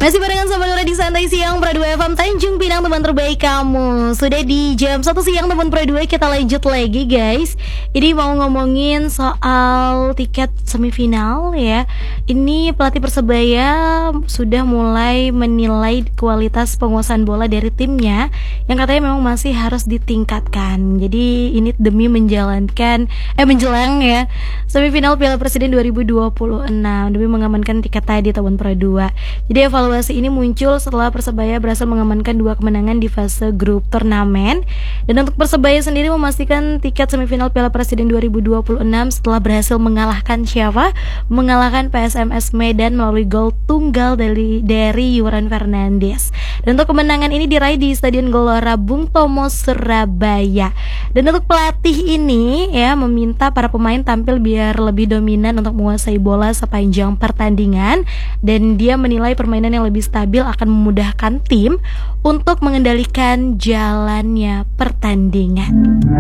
Masih barengan sama Nura di Santai Siang Pro 2 FM Tanjung Pinang, teman terbaik kamu. Sudah di jam 1 siang teman Pro 2, kita lanjut lagi guys. Ini mau ngomongin soal tiket semifinal ya. Ini pelatih Persebaya sudah mulai menilai kualitas penguasaan bola dari timnya, yang katanya memang masih harus ditingkatkan. Jadi ini demi menjelang ya semifinal Piala Presiden 2026, demi mengamankan tiket tadi teman Pro 2. Jadi evaluasi ini muncul setelah Persebaya berhasil mengamankan 2 kemenangan di fase grup turnamen. Dan untuk Persebaya sendiri memastikan tiket semifinal Piala Presiden 2026 setelah berhasil mengalahkan siapa? Mengalahkan PSMS Medan melalui gol tunggal dari Yuran Fernandes. Dan untuk kemenangan ini diraih di Stadion Gelora Bung Tomo, Surabaya. Dan untuk pelatih ini ya meminta para pemain tampil biar lebih dominan untuk menguasai bola sepanjang pertandingan, dan dia menilai permainan yang lebih stabil akan memudahkan tim untuk mengendalikan jalannya pertandingan.